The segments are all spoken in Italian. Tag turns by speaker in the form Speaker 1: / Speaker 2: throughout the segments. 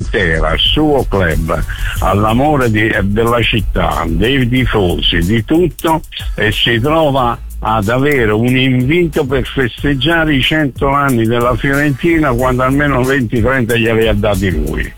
Speaker 1: intera, il suo club, all'amore della città, dei tifosi, di tutto, e si trova ad avere un invito per festeggiare i 100 anni della Fiorentina, quando almeno 20-30 glieli ha dati lui.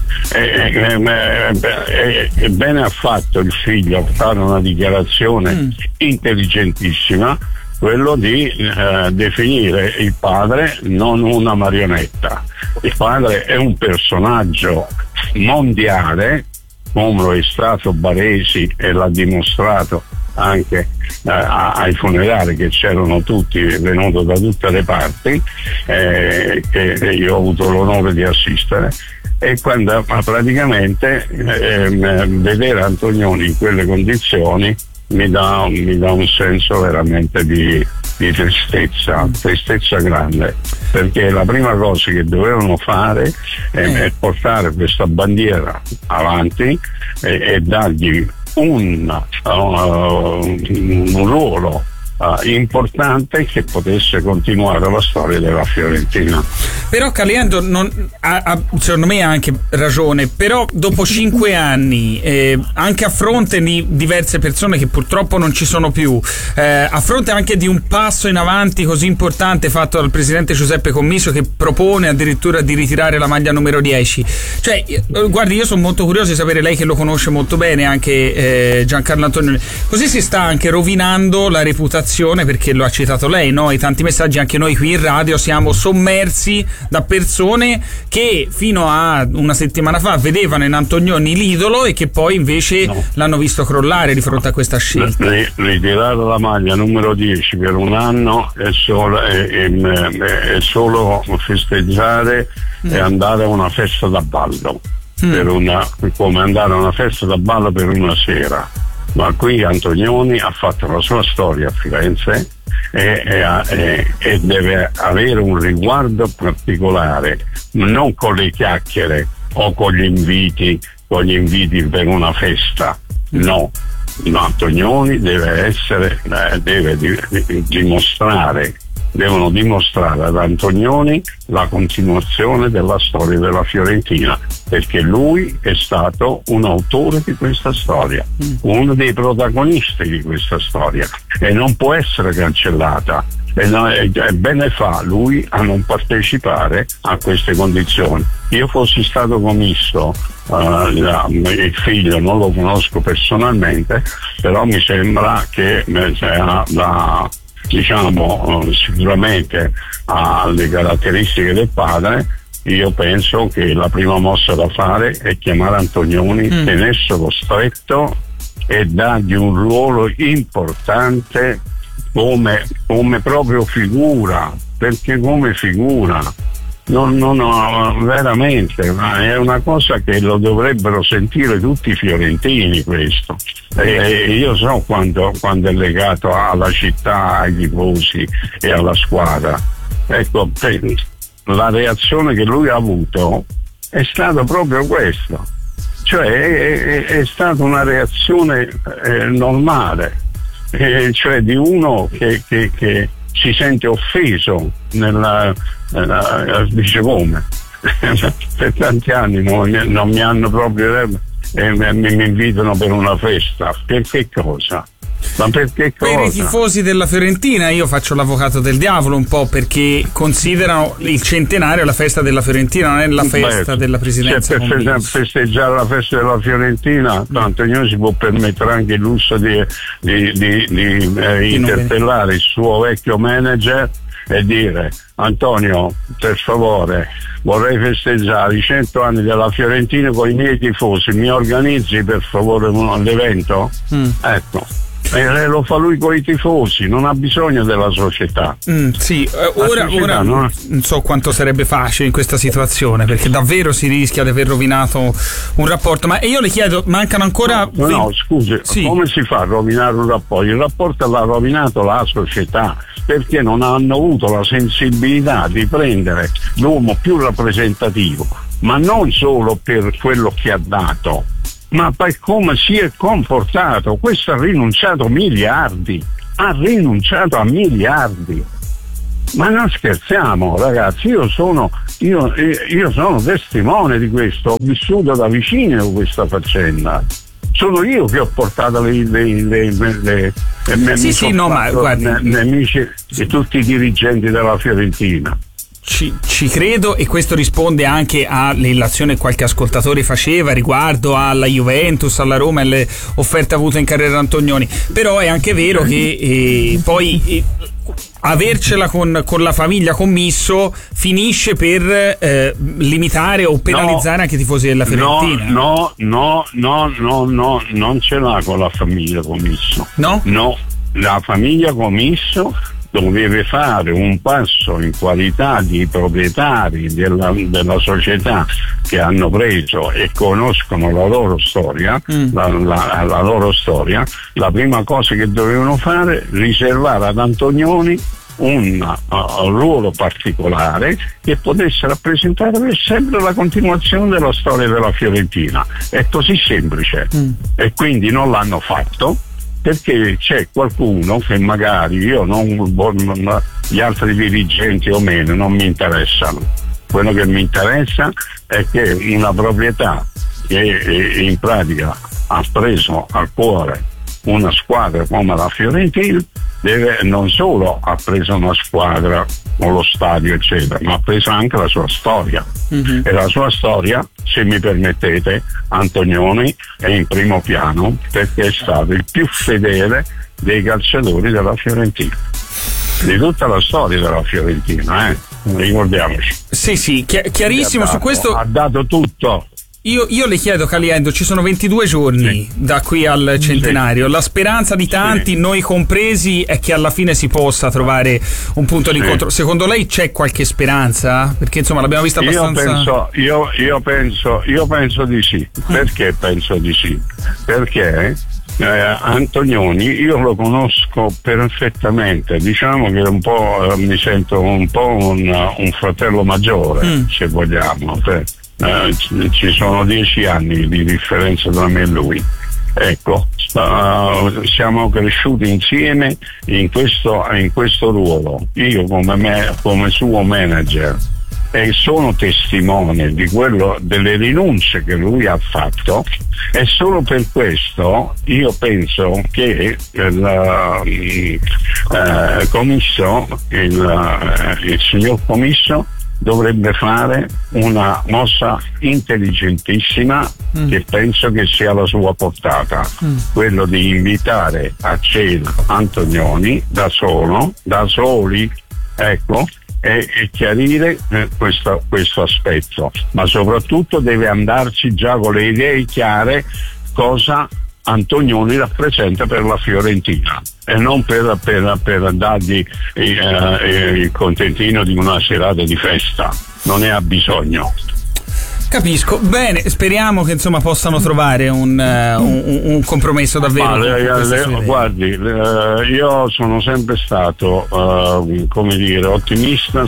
Speaker 1: Bene ha fatto il figlio a fare una dichiarazione intelligentissima, quello di definire il padre non una marionetta. Il padre è un personaggio mondiale, come lo è stato Baresi, e l'ha dimostrato anche ai funerali, che c'erano tutti, venuto da tutte le parti, che io ho avuto l'onore di assistere. E quando praticamente vedere Antonioni in quelle condizioni mi dà un senso veramente di tristezza grande, perché la prima cosa che dovevano fare è portare questa bandiera avanti e dargli un ruolo importante che potesse continuare la storia della Fiorentina.
Speaker 2: Però Caliendo secondo me ha anche ragione, però dopo 5 anni, anche a fronte di diverse persone che purtroppo non ci sono più, a fronte anche di un passo in avanti così importante fatto dal presidente Giuseppe Commisso, che propone addirittura di ritirare la maglia numero 10, cioè guardi, io sono molto curioso di sapere, lei che lo conosce molto bene, anche Giancarlo Antonioni, così si sta anche rovinando la reputazione, perché lo ha citato lei, no? I tanti messaggi, anche noi qui in radio siamo sommersi da persone che fino a una settimana fa vedevano in Antonioni l'idolo e che poi invece l'hanno visto crollare di fronte a questa scelta.
Speaker 1: Ritirare la maglia numero 10 per un anno è solo festeggiare e andare a una festa da ballo, come andare a una festa da ballo per una sera. Ma qui Antonioni ha fatto la sua storia a Firenze e deve avere un riguardo particolare, non con le chiacchiere o con gli inviti per una festa, no. Antonioni deve devono dimostrare ad Antonioni la continuazione della storia della Fiorentina, perché lui è stato un autore di questa storia, uno dei protagonisti di questa storia, e non può essere cancellata. E bene fa lui a non partecipare a queste condizioni. Io fossi stato Commisso, il figlio non lo conosco personalmente, però mi sembra che sicuramente ha le caratteristiche del padre. Io penso che la prima mossa da fare è chiamare Antonioni, tenerselo stretto e dargli un ruolo importante come proprio figura, perché come figura non veramente, è una cosa che lo dovrebbero sentire tutti i fiorentini, questo. E io so quando è legato alla città, ai tifosi e alla squadra. Ecco, la reazione che lui ha avuto è stata proprio questa, cioè è stata una reazione normale, cioè di uno che si sente offeso dice come per tanti anni non mi hanno proprio mi invitano per una festa, per che cosa? Ma perché cosa?
Speaker 2: Per i tifosi della Fiorentina io faccio l'avvocato del diavolo un po', perché considerano il centenario la festa della Fiorentina, non è la festa della presidenza.
Speaker 1: Per festeggiare la festa della Fiorentina, Antonioni si può permettere anche il lusso di interpellare il suo vecchio manager e dire: Antonio, per favore, vorrei festeggiare i 100 anni della Fiorentina con i miei tifosi, mi organizzi per favore l'evento? Ecco. Lo fa lui con i tifosi, non ha bisogno della società.
Speaker 2: Ora non so quanto sarebbe facile in questa situazione, perché davvero si rischia di aver rovinato un rapporto. Ma io le chiedo, mancano ancora
Speaker 1: scusi, come si fa a rovinare un rapporto? Il rapporto l'ha rovinato la società, perché non hanno avuto la sensibilità di prendere l'uomo più rappresentativo, ma non solo per quello che ha dato, ma per come si è comportato. Questo ha rinunciato a miliardi, Ma non scherziamo, ragazzi, io sono testimone di questo, ho vissuto da vicino questa faccenda. Sono io che ho portato nemici di tutti i dirigenti della Fiorentina.
Speaker 2: Ci credo, e questo risponde anche alle illazioni che qualche ascoltatore faceva riguardo alla Juventus, alla Roma e le offerte avute in carriera Antonioni. Però è anche vero che poi avercela con la famiglia Commisso finisce per limitare o penalizzare anche i tifosi della Fiorentina.
Speaker 1: No, non ce l'ha con la famiglia Commisso.
Speaker 2: No,
Speaker 1: la famiglia Commisso doveva fare un passo in qualità di proprietari della società che hanno preso e conoscono la loro storia, la loro storia. La prima cosa che dovevano fare è riservare ad Antonioni un ruolo particolare che potesse rappresentare per sempre la continuazione della storia della Fiorentina. È così semplice. E quindi non l'hanno fatto, perché c'è qualcuno che magari gli altri dirigenti o meno non mi interessano. Quello che mi interessa è che una proprietà che in pratica ha preso al cuore una squadra come la Fiorentina non solo ha preso una squadra con lo stadio eccetera, ma ha preso anche la sua storia. E la sua storia, se mi permettete, Antonioni è in primo piano perché è stato il più fedele dei calciatori della Fiorentina, di tutta la storia della Fiorentina, ricordiamoci.
Speaker 2: Sì, chiarissimo su questo.
Speaker 1: Ha dato tutto.
Speaker 2: Io le chiedo, Caliendo, ci sono 22 giorni da qui al centenario. La speranza di tanti, noi compresi, è che alla fine si possa trovare un punto di incontro. Secondo lei c'è qualche speranza? Perché insomma l'abbiamo vista abbastanza.
Speaker 1: Io penso di sì. Perché penso di sì? Perché Antonioni io lo conosco perfettamente, diciamo che mi sento un po' un fratello maggiore, se vogliamo. Ci sono 10 anni di differenza tra me e lui. Ecco, siamo cresciuti insieme in questo ruolo. Io come suo manager, e sono testimone di delle rinunce che lui ha fatto, e solo per questo io penso che il signor Commisso dovrebbe fare una mossa intelligentissima che penso che sia alla sua portata, quello di invitare a cena Antonioni da soli, ecco, e chiarire questo aspetto, ma soprattutto deve andarci già con le idee chiare cosa Antonioni rappresenta per la Fiorentina, e non per dargli il contentino di una serata di festa. Non ne ha bisogno.
Speaker 2: Capisco, bene, speriamo che insomma possano trovare un compromesso davvero.
Speaker 1: Guardi, io sono sempre stato ottimista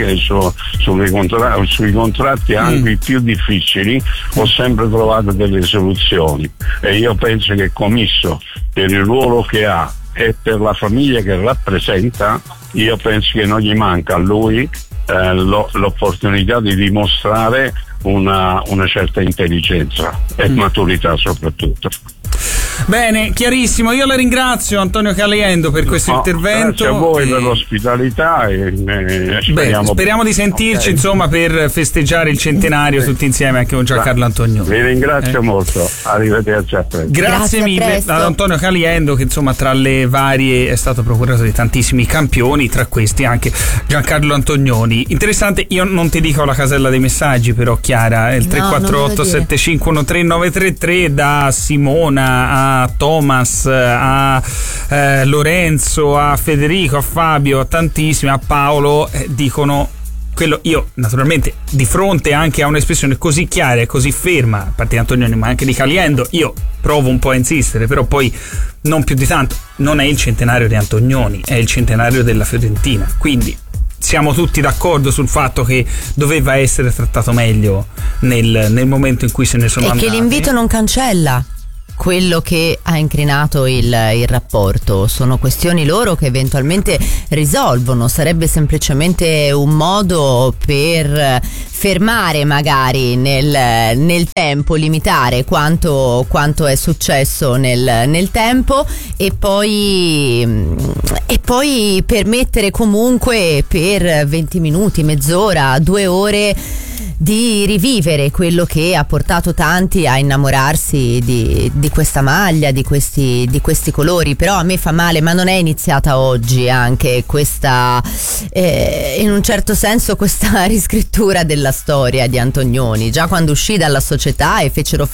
Speaker 1: sui contratti anche i più difficili. Ho sempre trovato delle soluzioni, e io penso che Commisso, per il ruolo che ha e per la famiglia che rappresenta, io penso che non gli manca a lui l'opportunità di dimostrare una certa intelligenza e maturità soprattutto.
Speaker 2: Bene, chiarissimo, io la ringrazio Antonio Caliendo per questo intervento.
Speaker 1: Grazie a voi per l'ospitalità e
Speaker 2: speriamo di sentirci insomma per festeggiare il centenario tutti insieme anche con Giancarlo Antonioni.
Speaker 1: Vi ringrazio molto, arrivederci, a presto.
Speaker 2: Grazie mille ad Antonio Caliendo, che insomma tra le varie è stato procurato di tantissimi campioni, tra questi anche Giancarlo Antonioni. Interessante, io non ti dico la casella dei messaggi, però Chiara, il 348 7513 933 da Simona a Thomas, a Lorenzo, a Federico, a Fabio, a tantissimi, a Paolo, dicono quello. Io naturalmente di fronte anche a un'espressione così chiara e così ferma, a parte di Antonioni ma anche di Caliendo, io provo un po' a insistere, però poi non più di tanto. Non è il centenario di Antonioni, è il centenario della Fiorentina, quindi siamo tutti d'accordo sul fatto che doveva essere trattato meglio nel momento in cui se ne sono andati.
Speaker 3: E che l'invito non cancella quello che ha incrinato il rapporto. Sono questioni loro che eventualmente risolvono, sarebbe semplicemente un modo per fermare magari nel tempo, limitare quanto è successo nel tempo e poi permettere comunque per 20 minuti, mezz'ora, 2 ore di rivivere quello che ha portato tanti a innamorarsi di questa maglia, di questi colori. Però a me fa male, ma non è iniziata oggi anche questa in un certo senso questa riscrittura della storia di Antonioni. Già quando uscì dalla società e fecero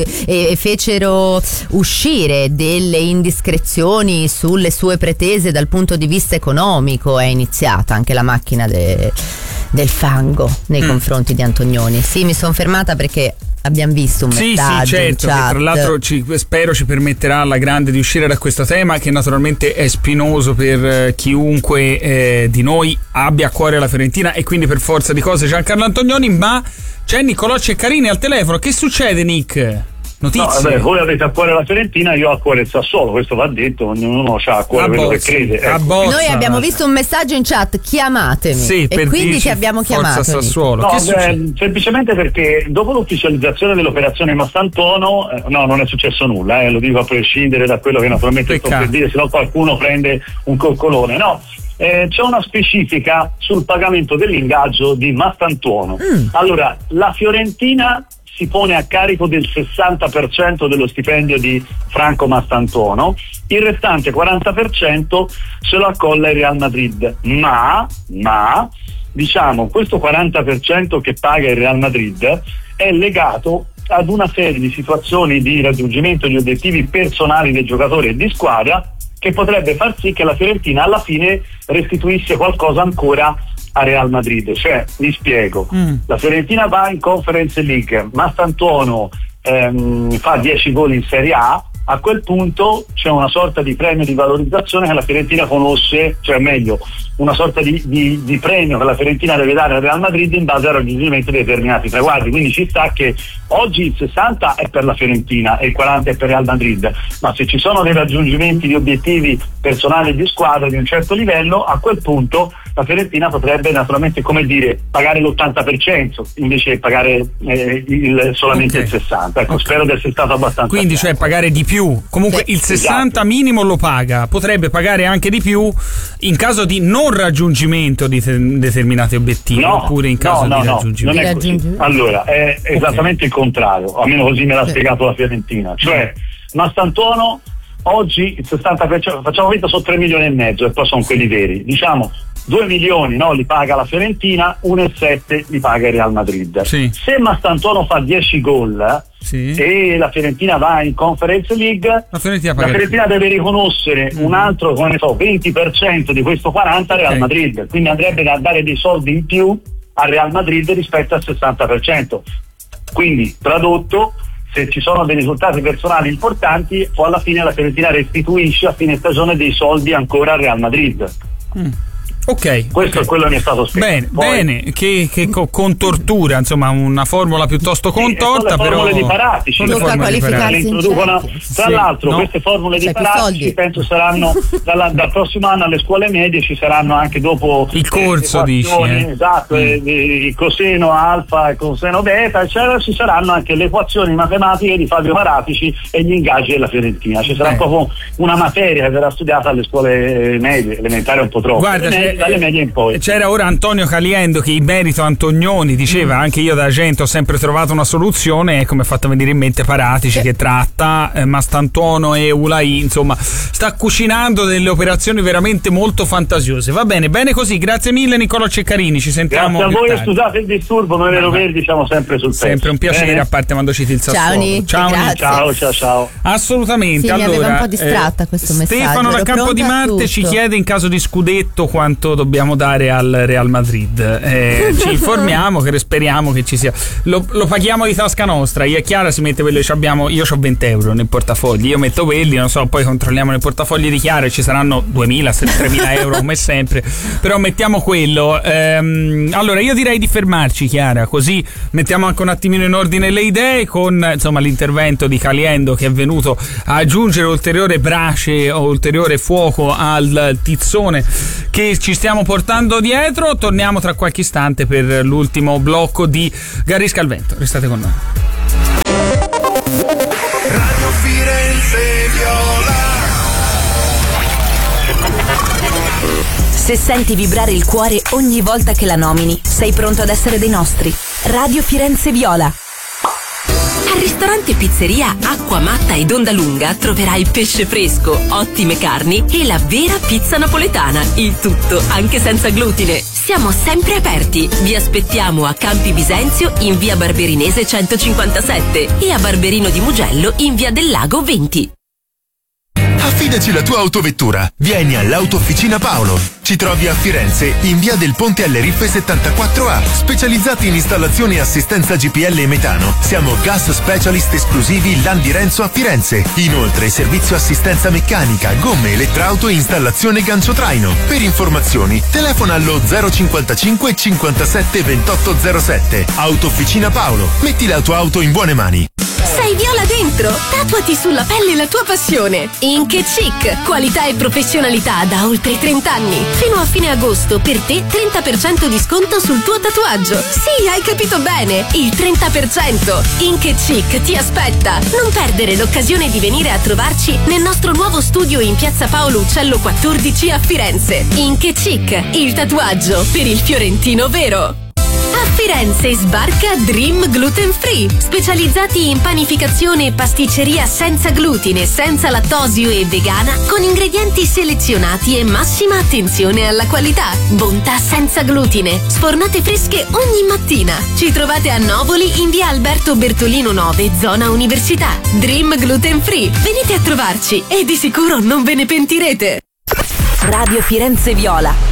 Speaker 3: uscire delle indiscrezioni sulle sue pretese dal punto di vista economico, è iniziata anche la macchina del fango nei confronti di Antonioni. Sì, mi sono fermata perché abbiamo visto un messaggio.
Speaker 2: Sì, certo, che tra l'altro spero ci permetterà alla grande di uscire da questo tema, che naturalmente è spinoso per chiunque di noi abbia a cuore la Fiorentina e quindi per forza di cose Giancarlo Antonioni. Ma c'è Niccolò Ceccarini al telefono. Che succede, Nick? Notizie?
Speaker 4: No, vabbè, voi avete a cuore la Fiorentina, io ho a cuore il Sassuolo, questo va detto, ognuno ha a cuore quello che crede. Ecco.
Speaker 3: Noi abbiamo visto un messaggio in chat, chiamatemi,
Speaker 2: sì,
Speaker 3: e quindi ti abbiamo chiamato.
Speaker 2: Sassuolo.
Speaker 4: No, semplicemente perché dopo l'ufficializzazione dell'operazione Mastantuono non è successo nulla, lo dico a prescindere da quello che naturalmente sto per dire, se no qualcuno prende un coccolone. No, c'è una specifica sul pagamento dell'ingaggio di Mastantuono. Allora, la Fiorentina si pone a carico del 60% dello stipendio di Franco Mastantuono, il restante 40% se lo accolla il Real Madrid, ma diciamo questo 40% che paga il Real Madrid è legato ad una serie di situazioni di raggiungimento di obiettivi personali del giocatore e di squadra che potrebbe far sì che la Fiorentina alla fine restituisse qualcosa ancora a Real Madrid. Cioè, vi spiego, la Fiorentina va in Conference League, Mastantuono fa 10 gol in Serie A quel punto c'è una sorta di premio di valorizzazione che la Fiorentina conosce, cioè meglio, una sorta di premio che la Fiorentina deve dare al Real Madrid in base al raggiungimento di determinati traguardi. Quindi ci sta che oggi il 60 è per la Fiorentina e il 40 è per Real Madrid, ma se ci sono dei raggiungimenti di obiettivi personali e di squadra di un certo livello, a quel punto la Fiorentina potrebbe naturalmente, come dire, pagare l'80% invece di pagare solamente il 60%. Ecco, spero di essere stato abbastanza
Speaker 2: quindi chiaro. Cioè pagare di più. Comunque il 60 esatto. minimo lo paga, potrebbe pagare anche di più in caso di non raggiungimento di determinati obiettivi, oppure in caso di raggiungimento.
Speaker 4: Non è così. Allora, è esattamente il contrario, almeno così me l'ha spiegato la Fiorentina. Cioè, Mastantuono oggi il 60%, facciamo finta, sono 3 milioni e mezzo e poi sono quelli veri. Diciamo 2 milioni li paga la Fiorentina, 1,7 li paga il Real Madrid.
Speaker 2: Sì.
Speaker 4: Se Mastantuono fa 10 gol e la Fiorentina va in Conference League, la Fiorentina deve riconoscere un altro, 20% di questo 40 al Real Madrid, quindi andrebbe a dare dei soldi in più al Real Madrid rispetto al 60%. Quindi, tradotto, se ci sono dei risultati personali importanti, poi alla fine la Fiorentina restituisce a fine stagione dei soldi ancora al Real Madrid.
Speaker 2: Ok,
Speaker 4: questo è quello che mi è stato spiegato.
Speaker 2: Bene, che con tortura, insomma, una formula piuttosto contorta,
Speaker 4: però
Speaker 2: formule
Speaker 4: di Paratici le introducono. Tra l'altro, queste formule di Paratici penso saranno dal prossimo anno alle scuole medie, ci saranno anche dopo
Speaker 2: il corso, dici,
Speaker 4: esatto, il coseno alfa e coseno beta, eccetera. Ci saranno anche le equazioni matematiche di Fabio Paratici e gli ingaggi della Fiorentina. Ci sarà proprio una materia che verrà studiata alle scuole medie, elementari un po' troppo.
Speaker 2: Guarda,
Speaker 4: dalle medie in poi.
Speaker 2: C'era ora Antonio Caliendo che in merito a Antonioni diceva anche io da gente ho sempre trovato una soluzione, ecco mi ha fatto venire in mente Paratici che tratta Mastantuono e Ulai, insomma sta cucinando delle operazioni veramente molto fantasiose. Va bene così, grazie mille Niccolò Ceccarini, ci sentiamo.
Speaker 4: Grazie a voi, scusate il disturbo, noi Vero Verdi siamo sempre sul pezzo.
Speaker 2: Sempre un piacere, a parte quando citi il Sassuolo.
Speaker 4: Ciao.
Speaker 2: Assolutamente.
Speaker 3: Sì,
Speaker 2: allora,
Speaker 3: mi aveva un po' distratta questo messaggio.
Speaker 2: Stefano da Campo di Marte ci chiede in caso di scudetto quanto quanto dobbiamo dare al Real Madrid. Ci informiamo, che speriamo che ci sia. Lo paghiamo di tasca nostra. Io e Chiara si mette quello che abbiamo. Io ho 20 euro nel portafogli, io metto quelli, non so, poi controlliamo nel portafogli di Chiara e ci saranno 2.000, 3.000 euro come sempre, però mettiamo quello. Allora io direi di fermarci, Chiara, così mettiamo anche un attimino in ordine le idee con insomma l'intervento di Caliendo, che è venuto a aggiungere ulteriore brace o ulteriore fuoco al tizzone che ci stiamo portando dietro. Torniamo tra qualche istante per l'ultimo blocco di Garisca al Vento. Restate con noi.
Speaker 5: Radio Firenze Viola.
Speaker 6: Se senti vibrare il cuore ogni volta che la nomini, sei pronto ad essere dei nostri. Radio Firenze Viola. Al ristorante Pizzeria Acqua Matta ed Onda Lunga troverai pesce fresco, ottime carni e la vera pizza napoletana. Il tutto anche senza glutine. Siamo sempre aperti. Vi aspettiamo a Campi Bisenzio in via Barberinese 157 e a Barberino di Mugello in via del Lago 20.
Speaker 5: Affidaci la tua autovettura. Vieni all'Autofficina Paolo. Ci trovi a Firenze, in via del Ponte alle Riffe 74A. Specializzati in installazione e assistenza GPL e metano. Siamo gas specialist esclusivi Landi Renzo a Firenze. Inoltre servizio assistenza meccanica, gomme, elettrauto e installazione gancio traino. Per informazioni telefona allo 055 57 28 07. Autofficina Paolo. Metti la tua auto in buone mani.
Speaker 6: Sei viola dentro? Tatuati sulla pelle la tua passione. Ink Chic, qualità e professionalità da oltre 30 anni. Fino a fine agosto per te 30% di sconto sul tuo tatuaggio. Sì, hai capito bene, il 30%. Ink Chic ti aspetta. Non perdere l'occasione di venire a trovarci nel nostro nuovo studio in Piazza Paolo Uccello 14 a Firenze. Ink Chic, il tatuaggio per il fiorentino vero. A Firenze sbarca Dream Gluten Free, specializzati in panificazione e pasticceria senza glutine, senza lattosio e vegana, con ingredienti selezionati e massima attenzione alla qualità. Bontà senza glutine, sfornate fresche ogni mattina. Ci trovate a Novoli in via Alberto Bertolino 9, zona Università. Dream Gluten Free, venite a trovarci e di sicuro non ve ne pentirete. Radio Firenze Viola.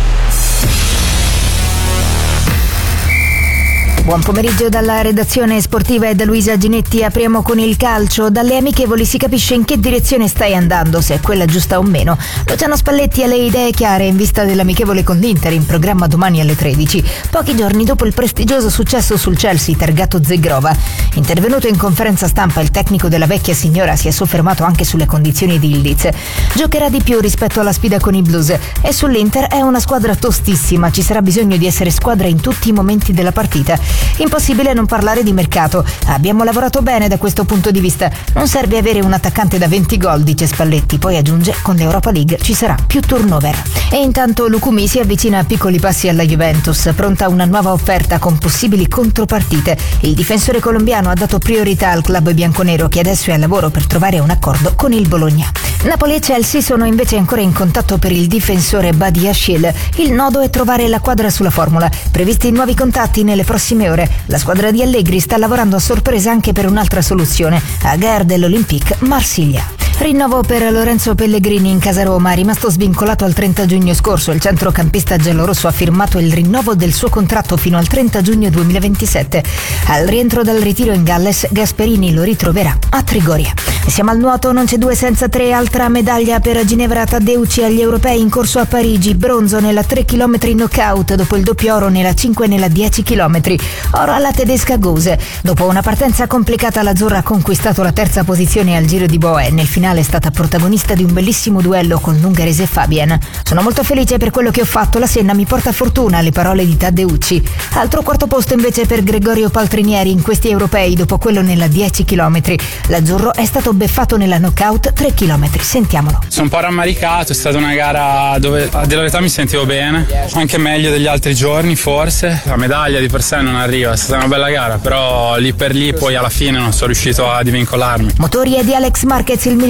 Speaker 7: Buon pomeriggio dalla redazione sportiva e da Luisa Ginetti. Apriamo con il calcio. Dalle amichevoli si capisce in che direzione stai andando, se è quella giusta o meno. Luciano Spalletti ha le idee chiare in vista dell'amichevole con l'Inter in programma domani alle 13, pochi giorni dopo il prestigioso successo sul Chelsea targato Zegrova. Intervenuto in conferenza stampa, il tecnico della vecchia signora si è soffermato anche sulle condizioni di Ildiz. Giocherà di più rispetto alla sfida con i Blues e sull'Inter è una squadra tostissima, ci sarà bisogno di essere squadra in tutti i momenti della partita. Impossibile non parlare di mercato. Abbiamo lavorato bene da questo punto di vista. Non serve avere un attaccante da 20 gol, dice Spalletti. Poi aggiunge: con l'Europa League ci sarà più turnover. E intanto Lucumi si avvicina a piccoli passi alla Juventus, pronta una nuova offerta con possibili contropartite. Il difensore colombiano ha dato priorità al club bianconero, che adesso è al lavoro per trovare un accordo con il Bologna. Napoli e Chelsea sono invece ancora in contatto per il difensore Badiashile. Il nodo è trovare la quadra sulla formula. Previsti nuovi contatti nelle prossime ore. La squadra di Allegri sta lavorando a sorpresa anche per un'altra soluzione, a gare dell'Olympique Marsiglia. Rinnovo per Lorenzo Pellegrini in casa Roma, rimasto svincolato al 30 giugno scorso. Il centrocampista giallorosso ha firmato il rinnovo del suo contratto fino al 30 giugno 2027. Al rientro dal ritiro in Galles, Gasperini lo ritroverà a Trigoria. Siamo al nuoto, non c'è due senza tre. Altra medaglia per Ginevra Taddeucci agli europei in corso a Parigi. Bronzo nella 3 km knockout dopo il doppio oro nella 5 e nella 10 km. Oro alla tedesca Gose. Dopo una partenza complicata, l'azzurra ha conquistato la terza posizione al Giro di Boe. Nel finale è stata protagonista di un bellissimo duello con l'ungherese Fabian. Sono molto felice per quello che ho fatto, la Senna mi porta fortuna, le parole di Taddeucci. Altro quarto posto invece per Gregorio Paltrinieri in questi europei dopo quello nella 10 km. L'azzurro è stato beffato nella knockout 3 km. Sentiamolo.
Speaker 8: Sono un po' rammaricato, è stata una gara dove a dire la verità mi sentivo bene, anche meglio degli altri giorni forse. La medaglia di per sé non arriva, è stata una bella gara, però lì per lì poi alla fine non sono riuscito a divincolarmi.
Speaker 7: Motori è di Alex Marquez il migliore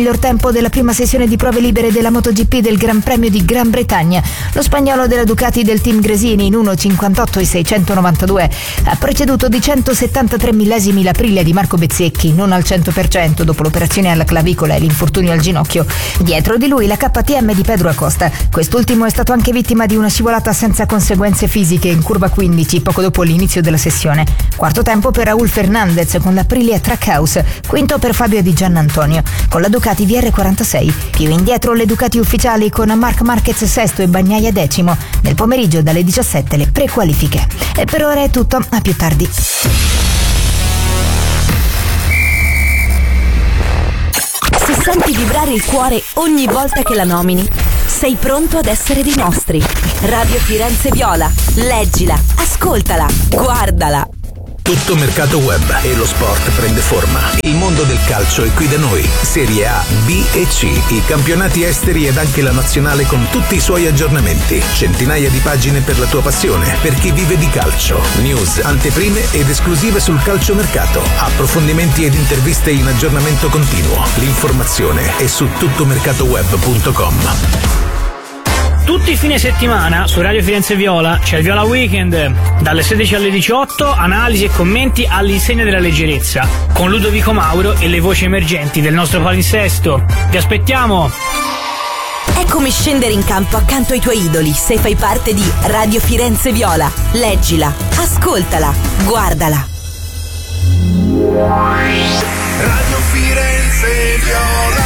Speaker 7: miglior tempo della prima sessione di prove libere della MotoGP del Gran Premio di Gran Bretagna. Lo spagnolo della Ducati del team Gresini in 1.58 e 692 ha preceduto di 173 millesimi l'Aprilia di Marco Bezzecchi, non al 100% dopo l'operazione alla clavicola e l'infortunio al ginocchio. Dietro di lui la KTM di Pedro Acosta. Quest'ultimo è stato anche vittima di una scivolata senza conseguenze fisiche in curva 15 poco dopo l'inizio della sessione. Quarto tempo per Raúl Fernández con l'Aprilia Trackhouse, quinto per Fabio Di Giannantonio con la Ducati VR46. Più indietro le Ducati ufficiali con Marc Marquez sesto e Bagnaia decimo. Nel pomeriggio dalle 17 le prequalifiche. E per ora è tutto, a più tardi.
Speaker 6: Se senti vibrare il cuore ogni volta che la nomini, sei pronto ad essere dei nostri. Radio Firenze Viola, leggila, ascoltala, guardala.
Speaker 9: Tutto mercato web e lo sport prende forma. Il mondo del calcio è qui da noi. Serie A, B e C, i campionati esteri ed anche la nazionale con tutti i suoi aggiornamenti. Centinaia di pagine per la tua passione, per chi vive di calcio. News, anteprime ed esclusive sul calciomercato. Approfondimenti ed interviste in aggiornamento continuo. L'informazione è su tuttomercatoweb.com.
Speaker 10: Tutti i fine settimana su Radio Firenze Viola c'è il Viola Weekend, dalle 16 alle 18, analisi e commenti all'insegna della leggerezza, con Ludovico Mauro e le voci emergenti del nostro palinsesto. Vi aspettiamo!
Speaker 6: È come scendere in campo accanto ai tuoi idoli se fai parte di Radio Firenze Viola. Leggila, ascoltala, guardala.
Speaker 5: Radio Firenze Viola.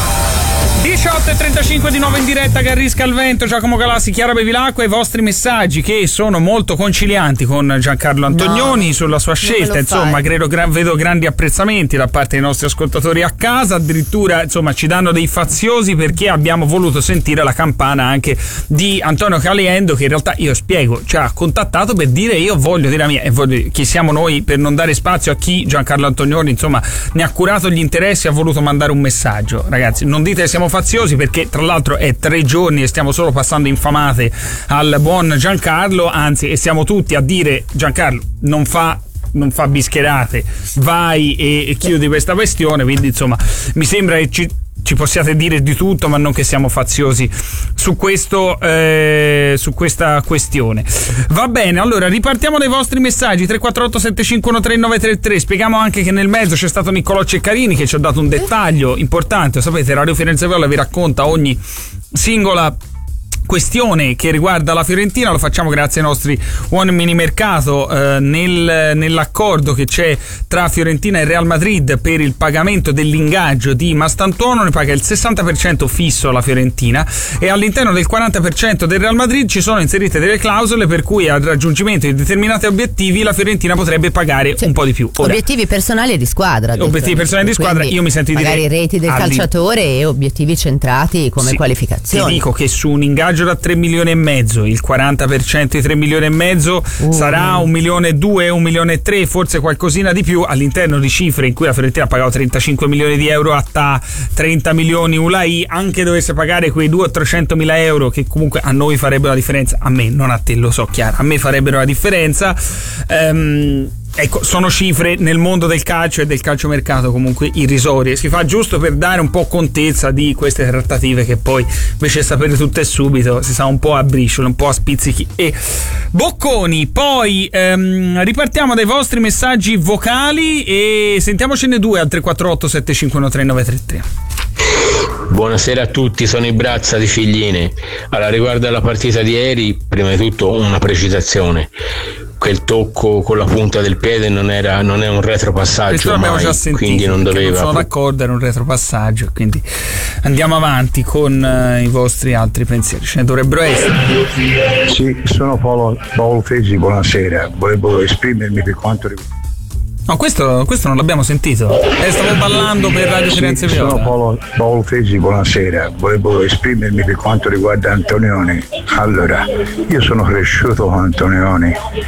Speaker 2: 18:35 di nuovo in diretta, Garrisca al vento, Giacomo Galassi, Chiara Bevilacqua, e i vostri messaggi che sono molto concilianti con Giancarlo Antonioni sulla sua scelta. Insomma, vedo grandi apprezzamenti da parte dei nostri ascoltatori a casa, addirittura insomma ci danno dei faziosi perché abbiamo voluto sentire la campana anche di Antonio Caliendo, che in realtà io spiego ci ha contattato per dire io voglio dire la mia, e chi siamo noi per non dare spazio a chi Giancarlo Antonioni insomma ne ha curato gli interessi e ha voluto mandare un messaggio. Ragazzi, non dite che siamo faziosi, perché tra l'altro è 3 giorni e stiamo solo passando infamate al buon Giancarlo, anzi, e siamo tutti a dire Giancarlo non fa bischerate, vai e chiudi questa questione, quindi insomma mi sembra che ci possiate dire di tutto, ma non che siamo faziosi su questo su questa questione. Va bene, allora ripartiamo dai vostri messaggi. 348 7513 933. Spieghiamo anche che nel mezzo c'è stato Niccolò Ceccarini che ci ha dato un dettaglio importante. Sapete, Radio Firenze Viola vi racconta ogni singola questione che riguarda la Fiorentina, lo facciamo grazie ai nostri uomini mercato nell'accordo che c'è tra Fiorentina e Real Madrid per il pagamento dell'ingaggio di Mastantuono. Ne paga il 60% fisso la Fiorentina e all'interno del 40% del Real Madrid ci sono inserite delle clausole per cui al raggiungimento di determinati obiettivi la Fiorentina potrebbe pagare un po' di più. Ora,
Speaker 3: obiettivi personali e di squadra.
Speaker 2: Obiettivi personali di squadra, io mi sento di dire
Speaker 3: magari reti del calciatore e obiettivi centrati come qualificazioni.
Speaker 2: Ti dico che su un ingaggio da 3 milioni e mezzo, il 40% di 3 milioni e mezzo sarà 1,2 milioni, 1,3 milioni, forse qualcosina di più, all'interno di cifre in cui la Fiorentina ha pagato 35 milioni di euro a TAA, 30 milioni ULAI, anche dovesse pagare quei 200 o 300 mila euro che comunque a noi farebbero la differenza, a me, non a te, lo so Chiara, a me farebbero la differenza. Ecco, sono cifre nel mondo del calcio e del calciomercato comunque irrisorie. Si fa giusto per dare un po' contezza di queste trattative che poi invece di sapere tutto e subito si sa un po' a briciole, un po' a spizzichi e bocconi. Poi ripartiamo dai vostri messaggi vocali e sentiamocene 2 al 348 7513 933.
Speaker 11: Buonasera a tutti, sono i Brazza di Figline. Allora, riguardo alla partita di ieri, prima di tutto una precisazione: quel tocco con la punta del piede non è un retropassaggio mai, quindi non doveva.
Speaker 2: Non sono d'accordo, era un retropassaggio, quindi andiamo avanti con i vostri altri pensieri, ce ne dovrebbero essere.
Speaker 12: Sì, sono Paolo Fesi, buonasera, volevo esprimermi per quanto riguarda.
Speaker 2: No, questo non l'abbiamo sentito. Stavo ballando per Radio Firenze Viola.
Speaker 12: Sono Paolo Fesi, buonasera. Volevo esprimermi per quanto riguarda Antonioni. Allora, io sono cresciuto con Antonioni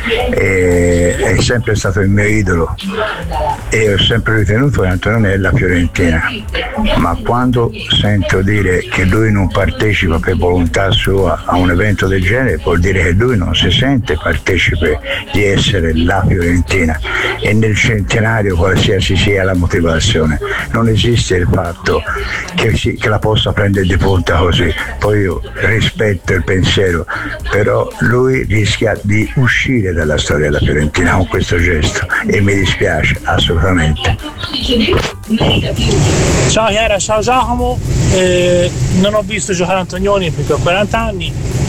Speaker 12: e è sempre stato il mio idolo e ho sempre ritenuto che Antonioni è la Fiorentina. Ma quando sento dire che lui non partecipa per volontà sua a un evento del genere, vuol dire che lui non si sente partecipe di essere la Fiorentina. E nel Centenario, qualsiasi sia la motivazione, non esiste il fatto che la possa prendere di punta così. Poi io rispetto il pensiero, però lui rischia di uscire dalla storia della Fiorentina con questo gesto e mi dispiace assolutamente.
Speaker 13: Ciao Chiara, ciao Giacomo, non ho visto giocare Antonioni perché ho 40 anni,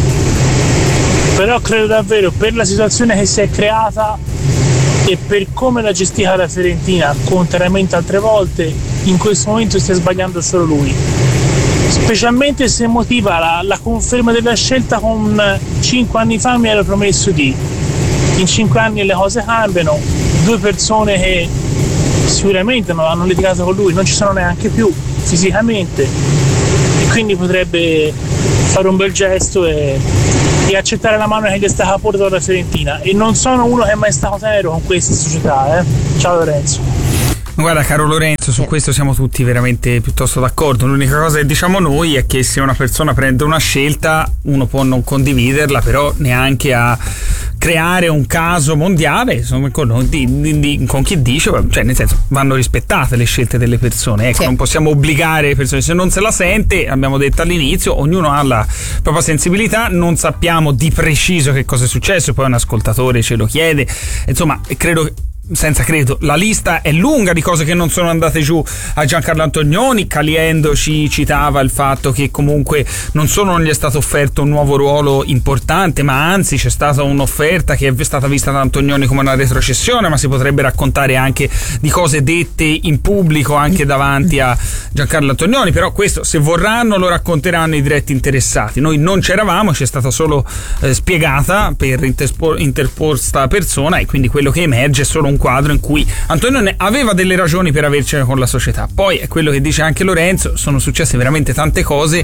Speaker 13: però credo davvero, per la situazione che si è creata e per come l'ha gestita la Fiorentina, contrariamente altre volte, in questo momento stia sbagliando solo lui, specialmente se motiva la conferma della scelta con 5 anni fa mi ero promesso di. In 5 anni le cose cambiano, 2 persone che sicuramente non hanno litigato con lui non ci sono neanche più fisicamente, e quindi potrebbe fare un bel gesto e accettare la mano che gli è stata portata dalla Fiorentina. E non sono uno che è mai stato tenero con questa società. Ciao Lorenzo.
Speaker 2: Guarda caro Lorenzo, su questo siamo tutti veramente piuttosto d'accordo. L'unica cosa che diciamo noi è che se una persona prende una scelta uno può non condividerla, però neanche a creare un caso mondiale, insomma, con chi dice, cioè nel senso, vanno rispettate le scelte delle persone, ecco, non possiamo obbligare le persone, se non se la sente, abbiamo detto all'inizio, ognuno ha la propria sensibilità, non sappiamo di preciso che cosa è successo, poi un ascoltatore ce lo chiede, insomma, credo la lista è lunga di cose che non sono andate giù a Giancarlo Antonioni. Caliendo ci citava il fatto che comunque non solo non gli è stato offerto un nuovo ruolo importante, ma anzi c'è stata un'offerta che è stata vista da Antonioni come una retrocessione, ma si potrebbe raccontare anche di cose dette in pubblico anche davanti a Giancarlo Antonioni, però questo se vorranno lo racconteranno i diretti interessati. Noi non c'eravamo, ci è stata solo spiegata per interposta persona, e quindi quello che emerge è solo un quadro in cui Antonioni aveva delle ragioni per avercene con la società. Poi è quello che dice anche Lorenzo, sono successe veramente tante cose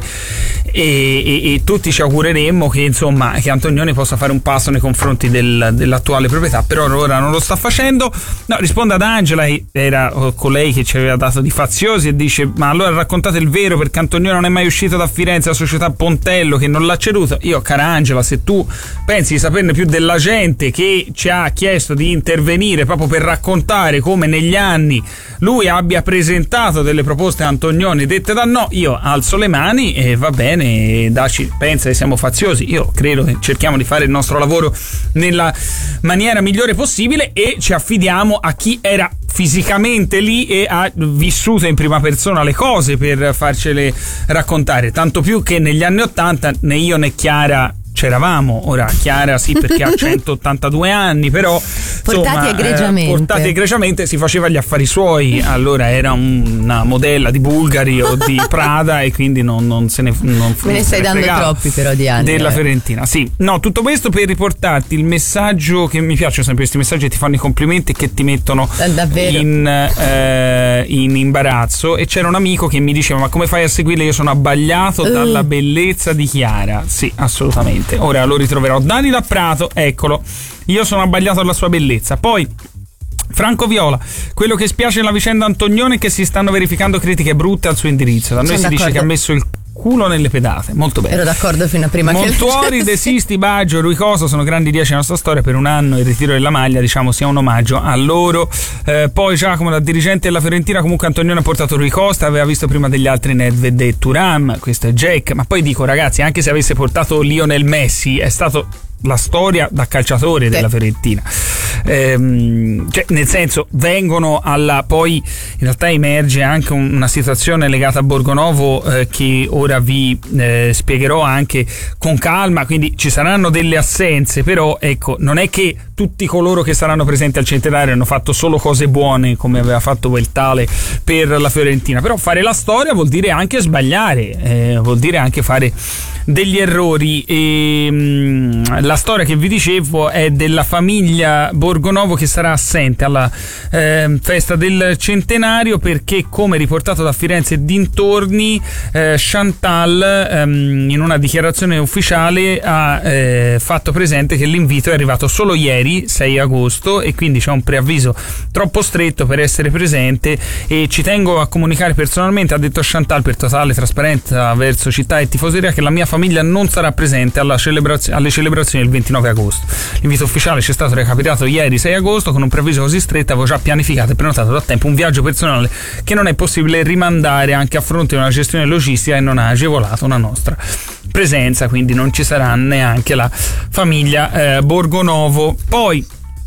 Speaker 2: e tutti ci augureremmo che insomma che Antonioni possa fare un passo nei confronti dell'attuale proprietà, però ora non lo sta facendo. No, risponde ad Angela, che era colei che ci aveva dato di faziosi, e dice: ma allora raccontate il vero, perché Antonioni non è mai uscito da Firenze, la società Pontello che non l'ha ceduto. Io, cara Angela, se tu pensi di saperne più della gente che ci ha chiesto di intervenire proprio per raccontare come negli anni lui abbia presentato delle proposte a Antonioni dette da no, io alzo le mani e va bene, pensa che siamo faziosi. Io credo che cerchiamo di fare il nostro lavoro nella maniera migliore possibile e ci affidiamo a chi era fisicamente lì e ha vissuto in prima persona le cose per farcele raccontare, tanto più che negli anni '80 né io né Chiara c'eravamo. Ora Chiara sì, perché ha 182 anni, però
Speaker 3: portati egregiamente
Speaker 2: si faceva gli affari suoi, allora era una modella di Bulgari o di Prada e quindi non se ne me
Speaker 3: ne stai dando troppi però di anni
Speaker 2: della Fiorentina. Sì, no, tutto questo per riportarti il messaggio che mi piacciono sempre questi messaggi che ti fanno i complimenti e che ti mettono in imbarazzo. E c'era un amico che mi diceva: ma come fai a seguirle? Io sono abbagliato dalla bellezza di Chiara. Sì, assolutamente. Ora lo ritroverò. Dani da Prato, eccolo, io sono abbagliato alla sua bellezza. Poi Franco Viola: quello che spiace nella vicenda Antonioni è che si stanno verificando critiche brutte al suo indirizzo. Da noi si dice che ha messo il culo nelle pedate. Molto bene,
Speaker 3: ero d'accordo fino a prima.
Speaker 2: Montuori, De Sisti, Baggio, Rui Costa sono grandi 10 nella nostra storia. Per un anno il ritiro della maglia diciamo sia un omaggio a loro. Poi Giacomo, da dirigente della Fiorentina, comunque Antonioni ha portato Rui Costa, aveva visto prima degli altri Nedved e Thuram, questo è Jack. Ma poi dico ragazzi, anche se avesse portato Lionel Messi, è stato la storia da calciatore della Fiorentina, cioè nel senso vengono poi in realtà emerge anche una situazione legata a Borgonovo che ora vi spiegherò anche con calma, quindi ci saranno delle assenze, però ecco, non è che tutti coloro che saranno presenti al centenario hanno fatto solo cose buone come aveva fatto quel tale per la Fiorentina. Però fare la storia vuol dire anche sbagliare, vuol dire anche fare degli errori, e la storia che vi dicevo è della famiglia Borgonovo che sarà assente alla festa del centenario perché, come riportato da Firenze e dintorni, Chantal in una dichiarazione ufficiale ha fatto presente che l'invito è arrivato solo ieri ieri 6 agosto e quindi c'è un preavviso troppo stretto per essere presente e ci tengo a comunicare personalmente, ha detto Chantal, per totale trasparenza verso città e tifoseria, che la mia famiglia non sarà presente alle celebrazioni del 29 agosto. L'invito ufficiale ci è stato recapitato ieri 6 agosto con un preavviso così stretto, avevo già pianificato e prenotato da tempo un viaggio personale che non è possibile rimandare anche a fronte di una gestione logistica e non ha agevolato una nostra presenza, quindi non ci sarà neanche la famiglia Borgonovo. Poi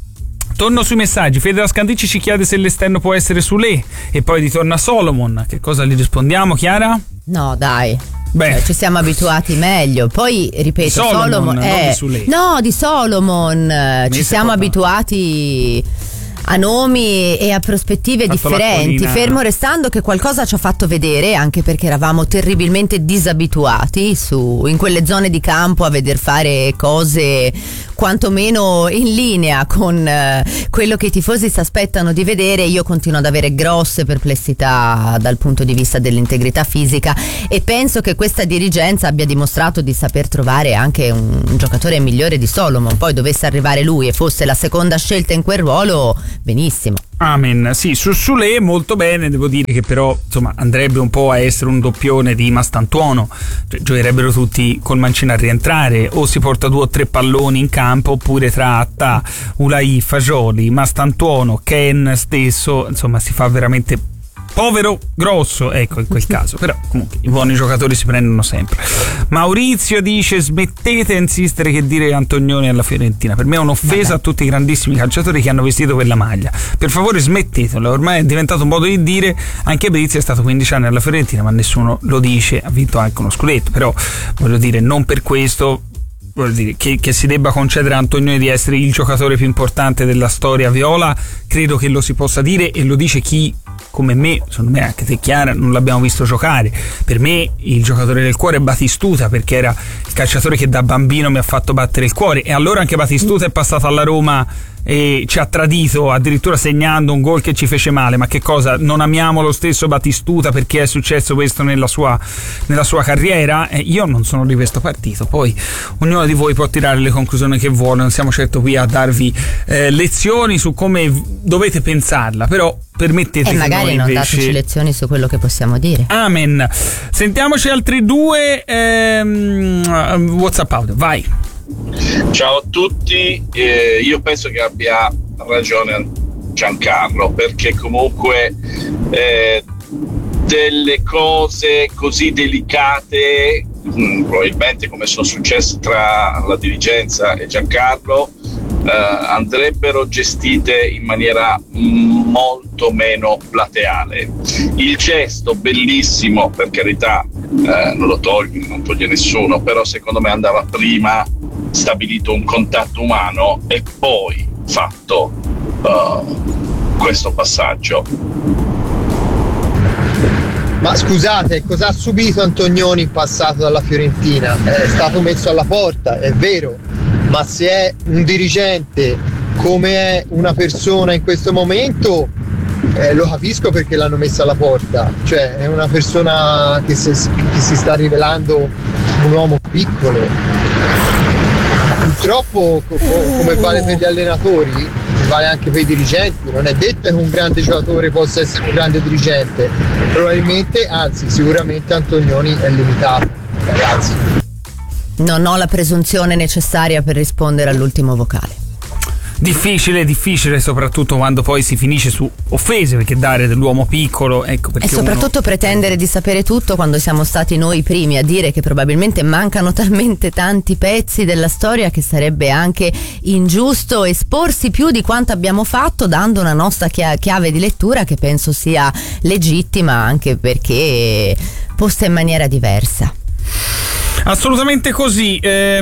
Speaker 2: torno sui messaggi. Fede da Scandicci ci chiede se l'esterno può essere Soulé e poi ritorna Solomon. Che cosa gli rispondiamo, Chiara?
Speaker 3: No, dai. Ci siamo abituati meglio. Poi ripeto, Solomon di Solomon ci siamo abituati a nomi e a prospettive differenti, fermo restando che qualcosa ci ha fatto vedere, anche perché eravamo terribilmente disabituati in quelle zone di campo a veder fare cose quantomeno in linea con quello che i tifosi si aspettano di vedere. Io continuo ad avere grosse perplessità dal punto di vista dell'integrità fisica e penso che questa dirigenza abbia dimostrato di saper trovare anche un giocatore migliore di Solomon. Poi dovesse arrivare lui e fosse la seconda scelta in quel ruolo, benissimo.
Speaker 2: Amen. Sì, su Soulé molto bene, devo dire che però insomma andrebbe un po' a essere un doppione di Mastantuono, cioè, giocherebbero tutti col mancino a rientrare, o si porta 2 o 3 palloni in campo oppure tratta Ulai, Fagioli, Mastantuono, Ken stesso, insomma si fa veramente povero grosso, ecco, in quel caso. Però comunque i buoni giocatori si prendono sempre. Maurizio dice: smettete di insistere che dire Antonioni alla Fiorentina, per me è un'offesa a tutti i grandissimi calciatori che hanno vestito quella maglia, per favore smettetelo, ormai è diventato un modo di dire. Anche Berizzi è stato 15 anni alla Fiorentina ma nessuno lo dice, ha vinto anche uno scudetto, però voglio dire, non per questo voglio dire che si debba concedere a Antonioni di essere il giocatore più importante della storia viola. Credo che lo si possa dire e lo dice chi come me, secondo me anche te Chiara, non l'abbiamo visto giocare. Per me il giocatore del cuore è Batistuta, perché era il calciatore che da bambino mi ha fatto battere il cuore, e allora anche Batistuta è passato alla Roma e ci ha tradito addirittura segnando un gol che ci fece male. Ma che cosa, non amiamo lo stesso Batistuta perché è successo questo nella sua carriera? Io non sono di questo partito, poi ognuno di voi può tirare le conclusioni che vuole, non siamo certo qui a darvi lezioni su come dovete pensarla, però permettete che
Speaker 3: magari
Speaker 2: noi
Speaker 3: non
Speaker 2: invece...
Speaker 3: dateci lezioni su quello che possiamo dire.
Speaker 2: Amen. Sentiamoci altri 2 WhatsApp audio, vai.
Speaker 14: Ciao a tutti, io penso che abbia ragione Giancarlo, perché comunque delle cose così delicate, probabilmente come sono successe tra la dirigenza e Giancarlo, andrebbero gestite in maniera molto meno plateale. Il gesto bellissimo, per carità, non toglie nessuno, però secondo me andava prima stabilito un contatto umano e poi fatto questo passaggio.
Speaker 15: Ma scusate, cosa ha subito Antonioni in passato dalla Fiorentina? È stato messo alla porta, è vero, ma se è un dirigente come è una persona in questo momento, lo capisco perché l'hanno messo alla porta. Cioè è una persona che si sta rivelando un uomo piccolo. Purtroppo, come vale per gli allenatori, vale anche per i dirigenti. Non è detto che un grande giocatore possa essere un grande dirigente. Probabilmente, anzi sicuramente Antonioni è limitato, ragazzi.
Speaker 3: Non ho la presunzione necessaria per rispondere all'ultimo vocale.
Speaker 2: Difficile, soprattutto quando poi si finisce su offese, perché dare dell'uomo piccolo, ecco, perché
Speaker 3: e soprattutto pretendere di sapere tutto quando siamo stati noi primi a dire che probabilmente mancano talmente tanti pezzi della storia che sarebbe anche ingiusto esporsi più di quanto abbiamo fatto, dando una nostra chiave di lettura che penso sia legittima, anche perché posta in maniera diversa.
Speaker 2: Assolutamente così.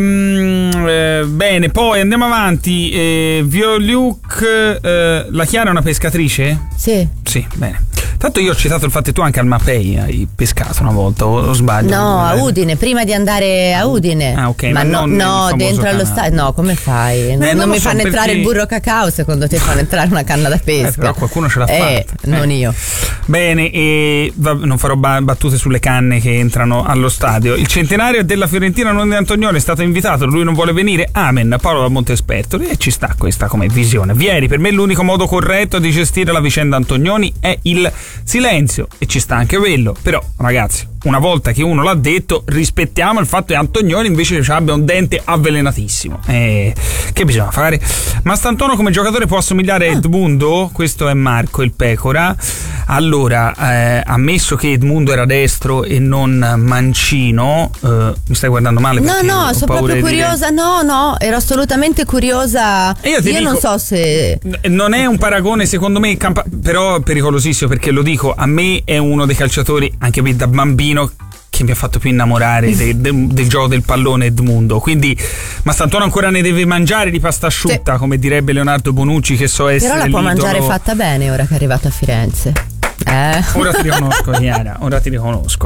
Speaker 2: Bene, poi andiamo avanti. Violiuk, la Chiara è una pescatrice?
Speaker 3: Sì,
Speaker 2: bene. Tanto io ho citato il fatto che tu anche al Mapei hai pescato una volta, o sbaglio?
Speaker 3: No, a Udine, prima di andare a Udine.
Speaker 2: Ah, ok.
Speaker 3: Ma no, dentro allo stadio. No, come fai? Non mi fanno entrare il burro cacao, secondo te fanno entrare una canna da pesca?
Speaker 2: Però qualcuno ce l'ha fatta.
Speaker 3: Non io.
Speaker 2: Bene, e non farò battute sulle canne che entrano allo stadio. Il centenario della Fiorentina non di Antonioni è stato invitato, lui non vuole venire. Amen. Paolo da Montespertoli, e ci sta questa come visione. Vieri, per me l'unico modo corretto di gestire la vicenda Antonioni è il silenzio, e ci sta anche quello. Però ragazzi, una volta che uno l'ha detto, rispettiamo il fatto che Antonioni invece abbia un dente avvelenatissimo. Che bisogna fare? Mastantuono come giocatore può assomigliare a Edmundo? Questo è Marco il Pecora. Allora, ammesso che Edmundo era destro e non mancino, mi stai guardando male?
Speaker 3: No, sono proprio curiosa. No, ero assolutamente curiosa. Io
Speaker 2: dico,
Speaker 3: non so se
Speaker 2: non è un paragone, secondo me, però pericolosissimo, perché lo dico, a me è uno dei calciatori, anche da bambino, che mi ha fatto più innamorare del gioco del pallone Edmundo. Quindi Mastantuono ancora ne deve mangiare di pasta asciutta, come direbbe Leonardo Bonucci, che so essere
Speaker 3: però la può mangiare fatta bene ora che è arrivato a Firenze.
Speaker 2: Ora ti riconosco, Chiara, ora ti riconosco.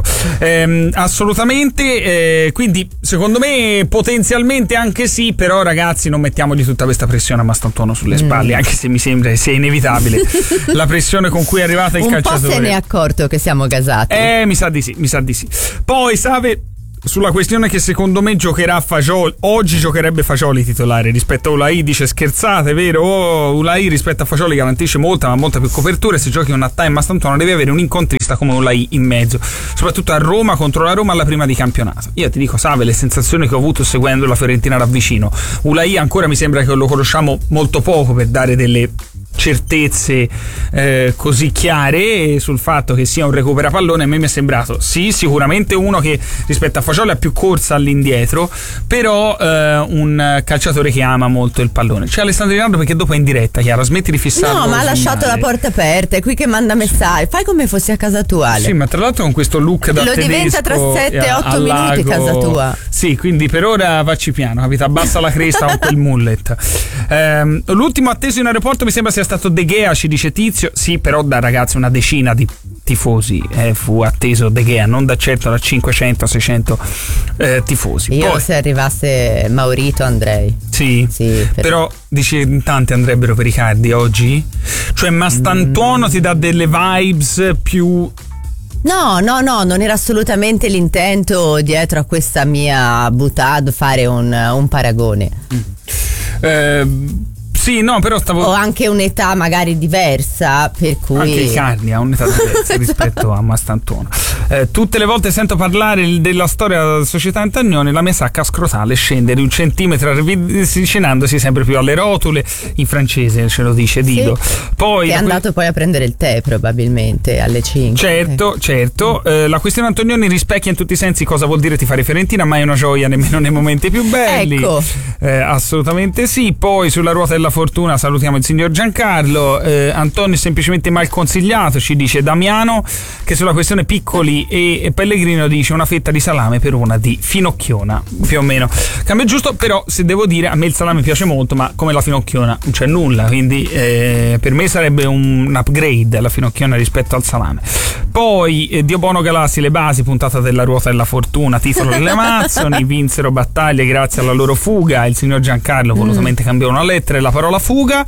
Speaker 2: Assolutamente, quindi secondo me potenzialmente anche sì, però ragazzi non mettiamogli tutta questa pressione a Mastantuono sulle spalle, anche se mi sembra sia inevitabile la pressione con cui è arrivata il calciatore.
Speaker 3: Un po' se ne è accorto che siamo gasati.
Speaker 2: Mi sa di sì. Poi Save, sulla questione che secondo me giocherà Fagioli, oggi giocherebbe Fagioli titolare rispetto a Ulai, dice scherzate, vero? Ulai rispetto a Fagioli garantisce molta più copertura, e se giochi un Attà e Mastantuono devi avere un incontrista come Ulai in mezzo, soprattutto a Roma, contro la Roma alla prima di campionato. Io ti dico, Save, le sensazioni che ho avuto seguendo la Fiorentina da vicino, Ulai ancora mi sembra che lo conosciamo molto poco per dare delle certezze così chiare sul fatto che sia un recuperapallone. A me mi è sembrato sicuramente uno che rispetto a Fagioli ha più corsa all'indietro, però un calciatore che ama molto il pallone. C'è Alessandro Rinaldo, perché dopo è in diretta, Chiara, smetti di fissarlo.
Speaker 3: No, ma ha lasciato la porta aperta, è qui che manda messaggi, fai come fossi a casa tua, Ale.
Speaker 2: Sì, ma tra l'altro con questo look da tedesco,
Speaker 3: lo diventa tra 7 e 8 minuti casa tua.
Speaker 2: Sì, quindi per ora facci piano, capito? Abbassa la cresta con quel mullet. L'ultimo atteso in aeroporto mi sembra sia stato De Gea, ci dice Tizio. Sì, però da ragazzi una decina di tifosi fu atteso De Gea, non da certo da 500-600 tifosi.
Speaker 3: Io poi, se arrivasse Maurito andrei.
Speaker 2: Sì, però dici in tanti andrebbero per Icardi oggi? Cioè Mastantuono ti dà delle vibes più...
Speaker 3: No, non era assolutamente l'intento dietro a questa mia boutade fare un paragone.
Speaker 2: Sì, no, però
Speaker 3: o anche un'età magari diversa, per cui
Speaker 2: anche Icardi ha un'età diversa rispetto a Mastantuono. Tutte le volte sento parlare della storia della società Antonioni, la mia sacca scrotale scende di 1 centimetro, avvicinandosi sempre più alle rotule. In francese ce lo dice Dido.
Speaker 3: Sì.
Speaker 2: Poi
Speaker 3: è andato poi a prendere il tè probabilmente alle 5.
Speaker 2: Certo. La questione Antonioni rispecchia in tutti i sensi cosa vuol dire tifare Fiorentina, ma è una gioia nemmeno nei momenti più belli.
Speaker 3: Ecco.
Speaker 2: Assolutamente sì. Poi sulla ruota della fortuna salutiamo il signor Giancarlo. Antonio è semplicemente mal consigliato, ci dice Damiano, che sulla questione Piccoli e Pellegrino dice una fetta di salame per una di finocchiona, più o meno. Cambio giusto, però se devo dire, a me il salame piace molto, ma come la finocchiona non c'è nulla, quindi per me sarebbe un upgrade la finocchiona rispetto al salame. Poi Dio Bono Galassi, le basi, puntata della ruota della fortuna, titolo delle Amazzoni, vinsero battaglie grazie alla loro fuga. Il signor Giancarlo volutamente cambiò una lettera e la parola fuga.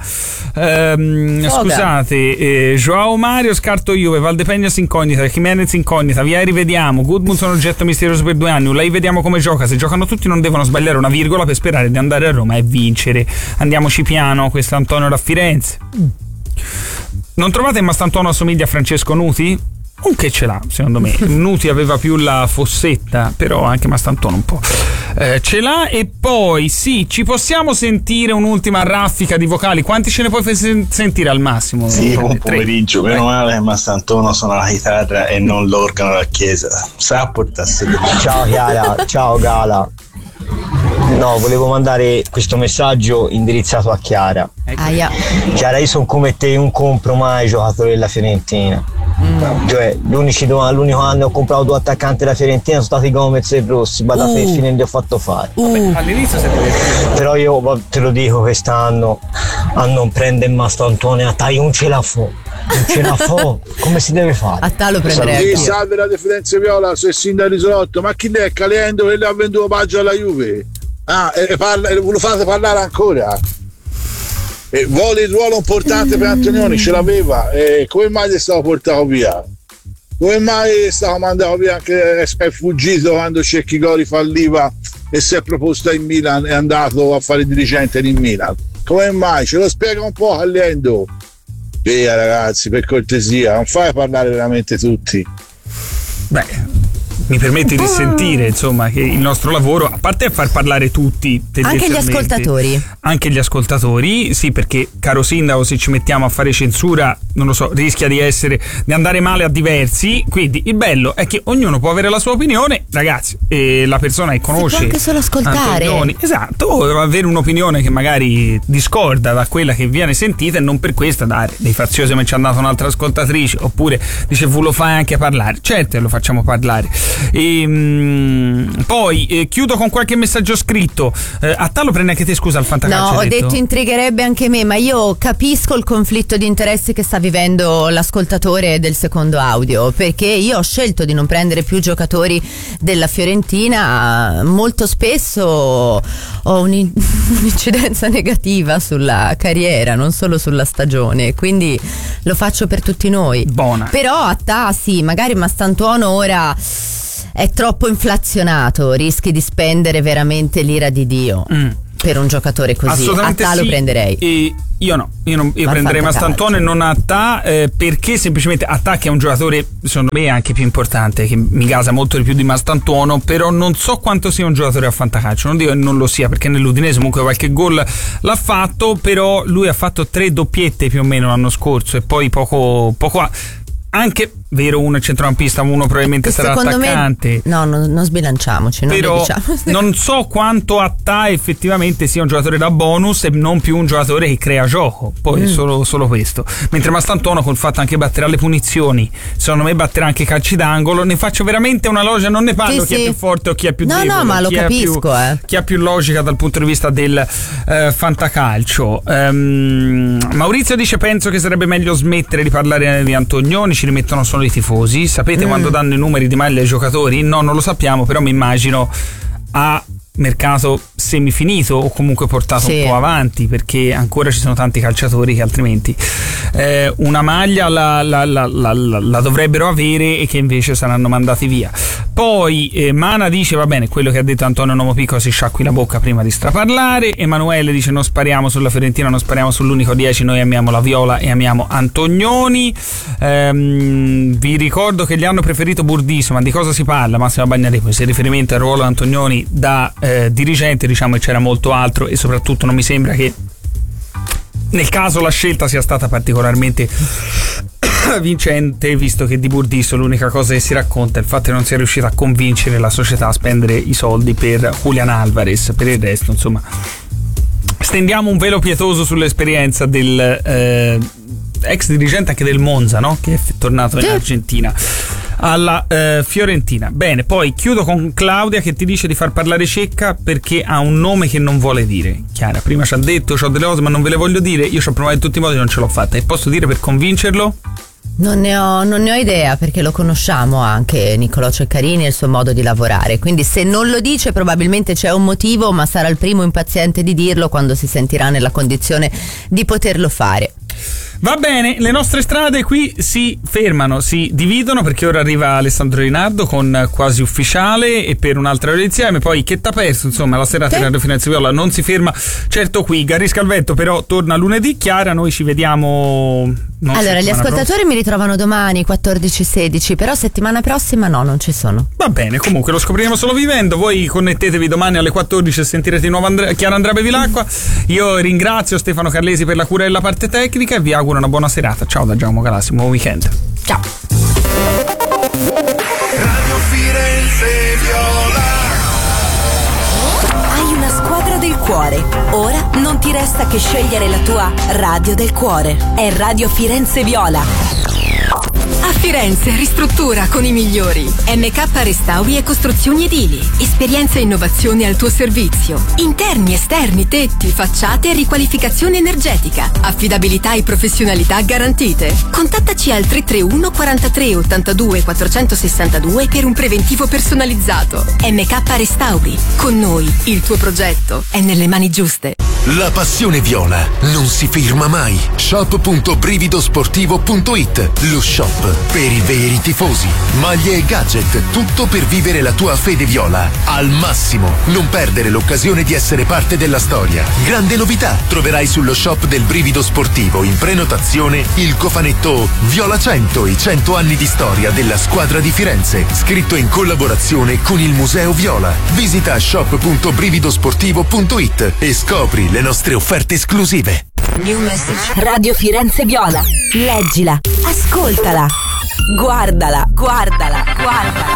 Speaker 2: Scusate, Joao Mario scarto Juve, Valdepeñas incognita, Jimenez incognita, Vieri vediamo, Gudmundsson oggetto misterioso per 2 anni, lei vediamo come gioca, se giocano tutti non devono sbagliare una virgola per sperare di andare a Roma e vincere. Andiamoci piano, questo è Antonio da Firenze. Non trovate che Mastantuono assomiglia a Francesco Nuti? Un che ce l'ha, secondo me. Nuti aveva più la fossetta, però anche Mastantuono un po' ce l'ha. E poi sì, ci possiamo sentire un'ultima raffica di vocali. Quanti ce ne puoi sentire al massimo?
Speaker 16: Sì, buon pomeriggio. Meno male che Mastantuono suona la chitarra e non l'organo della chiesa.
Speaker 17: Ciao Chiara, ciao Gala. No, volevo mandare questo messaggio indirizzato a Chiara.
Speaker 3: Aia.
Speaker 17: Chiara, io sono come te, un compro mai giocatore della Fiorentina. Cioè, l'unico anno che ho comprato 2 attaccanti della Fiorentina sono stati Gomez e Rossi, badate che fine li ho fatto fare.
Speaker 2: Vabbè, all'inizio
Speaker 17: però io te lo dico, quest'anno a non prendere Mastantuono, a Tali non ce la fa. Non ce la fa, come si deve fare?
Speaker 3: A te lo prenderei.
Speaker 18: Sì, salve la Firenze Viola, se sindaco risolto, ma chi è Calendo che le ha venduto paggio alla Juve? Lo fate parlare ancora? Vuole il ruolo importante per Antonioni, ce l'aveva, come mai è stato portato via? Come mai è stato mandato via, anche è fuggito quando Cecchigori falliva e si è proposto in Milan, è andato a fare dirigente in Milan? Come mai? Ce lo spiega un po' Calendo? Via ragazzi, per cortesia, non fai parlare veramente tutti.
Speaker 2: Beh, mi permette di sentire, insomma, che il nostro lavoro, a parte a far parlare tutti,
Speaker 3: anche gli ascoltatori.
Speaker 2: Anche gli ascoltatori, sì, perché caro sindaco, se ci mettiamo a fare censura, non lo so, rischia di andare male a diversi. Quindi il bello è che ognuno può avere la sua opinione, ragazzi, e la persona che conosce,
Speaker 3: si può anche solo ascoltare.
Speaker 2: Antonioni, esatto, o avere un'opinione che magari discorda da quella che viene sentita e non per questo dare dei faziosi, ma ci è andata un'altra ascoltatrice, oppure dice lo fai anche a parlare. Certo, lo facciamo parlare. Poi chiudo con qualche messaggio scritto. A te lo prendi anche te, scusa, al Fantacalcio?
Speaker 3: No, ho detto intrigherebbe anche me, ma io capisco il conflitto di interessi che sta vivendo l'ascoltatore del secondo audio, perché io ho scelto di non prendere più giocatori della Fiorentina. Molto spesso ho un'incidenza negativa sulla carriera, non solo sulla stagione, quindi lo faccio per tutti noi.
Speaker 2: Buona.
Speaker 3: Però a te sì, magari Mastantuono ora è troppo inflazionato, rischi di spendere veramente l'ira di Dio per un giocatore così.
Speaker 2: Assolutamente
Speaker 3: a te
Speaker 2: sì.
Speaker 3: lo prenderei.
Speaker 2: E io prenderei Mastantuono e non Attà, perché semplicemente Attà, che è un giocatore secondo me anche più importante, che mi gasa molto di più di Mastantuono, però non so quanto sia un giocatore a fantacalcio. Non dico che non lo sia, perché nell'Udinese comunque qualche gol l'ha fatto, però lui ha fatto 3 doppiette più o meno l'anno scorso e poi poco anche vero, uno è centrocampista, uno probabilmente sarà attaccante.
Speaker 3: No, non sbilanciamoci,
Speaker 2: però non so quanto Attà effettivamente sia un giocatore da bonus e non più un giocatore che crea gioco. Poi solo questo. Mentre Mastantuono, col fatto anche batterà le punizioni, secondo me batterà anche calci d'angolo. Ne faccio veramente una logica, non ne parlo chi è più forte o chi è più debole.
Speaker 3: No, ma lo capisco.
Speaker 2: Chi ha più logica dal punto di vista del fantacalcio. Maurizio dice: penso che sarebbe meglio smettere di parlare di Antonioni, ci rimettono solo i tifosi. Sapete quando danno i numeri di maglia ai giocatori? No, non lo sappiamo, però mi immagino a mercato semifinito o comunque portato un po' avanti, perché ancora ci sono tanti calciatori che altrimenti una maglia la dovrebbero avere e che invece saranno mandati via. Poi Mana dice: va bene, quello che ha detto Antonio Nomo Piccolo, si sciacqui la bocca prima di straparlare. Emanuele dice: non spariamo sulla Fiorentina, non spariamo sull'unico 10, noi amiamo la Viola e amiamo Antonioni. Vi ricordo che gli hanno preferito Burdisso, ma di cosa si parla? Massimo Bagnarepo, se riferimento al ruolo Antonioni da dirigente, diciamo che c'era molto altro, e soprattutto non mi sembra che nel caso la scelta sia stata particolarmente vincente, visto che di Burdisso l'unica cosa che si racconta è il fatto che non sia riuscito a convincere la società a spendere i soldi per Julian Alvarez. Per il resto, insomma, stendiamo un velo pietoso sull'esperienza del ex dirigente anche del Monza, no? Che è tornato in Argentina alla Fiorentina. Bene, poi chiudo con Claudia che ti dice di far parlare Cecca perché ha un nome che non vuole dire. Chiara, prima ci ha detto: c'ho delle cose ma non ve le voglio dire. Io ci ho provato in tutti i modi, non ce l'ho fatta. E posso dire per convincerlo?
Speaker 3: Non ne ho idea, perché lo conosciamo anche Niccolò Ceccarini e il suo modo di lavorare, quindi se non lo dice probabilmente c'è un motivo, ma sarà il primo impaziente di dirlo quando si sentirà nella condizione di poterlo fare.
Speaker 2: Va bene, le nostre strade qui si fermano, si dividono, perché ora arriva Alessandro Rinaldo con Quasi Ufficiale e per un'altra ora insieme. Poi Che t'ha perso, insomma, la serata di Radio Firenze Viola non si ferma certo qui. Gary Scalvetto però torna lunedì. Chiara, noi ci vediamo
Speaker 3: allora, gli ascoltatori mi ritrovano domani 14-16, però settimana prossima no, non ci sono.
Speaker 2: Va bene, comunque lo scopriremo solo vivendo. Voi connettetevi domani alle 14 e sentirete di nuovo Chiara Andrea Bevilacqua. Io ringrazio Stefano Carlesi per la cura della parte tecnica e vi auguro una buona serata. Ciao da Giacomo Galassi, buon weekend.
Speaker 3: Ciao.
Speaker 5: Radio Firenze Viola.
Speaker 6: Hai una squadra del cuore. Ora non ti resta che scegliere la tua radio del cuore. È Radio Firenze Viola. Firenze ristruttura con i migliori. MK Restauri e Costruzioni Edili. Esperienza e innovazione al tuo servizio. Interni, esterni, tetti, facciate e riqualificazione energetica. Affidabilità e professionalità garantite. Contattaci al 331 43 82 462 per un preventivo personalizzato. MK Restauri. Con noi il tuo progetto è nelle mani giuste.
Speaker 5: La passione viola non si ferma mai. Shop.brividosportivo.it, lo shop per i veri tifosi. Maglie e gadget, tutto per vivere la tua fede viola al massimo. Non perdere l'occasione di essere parte della storia. Grande novità, troverai sullo shop del Brivido Sportivo in prenotazione il cofanetto Viola 100, i 100 anni di storia della squadra di Firenze, scritto in collaborazione con il Museo Viola. Visita shop.brividosportivo.it e scopri le nostre offerte esclusive.
Speaker 19: New message. Radio Firenze Viola. Leggila, ascoltala, guardala, guardala, guardala.